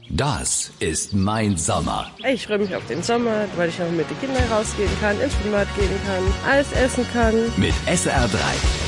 Das ist mein Sommer. Ich freue mich auf den Sommer, weil ich noch mit den Kindern rausgehen kann, ins Schwimmbad gehen kann, alles essen kann. Mit SR3.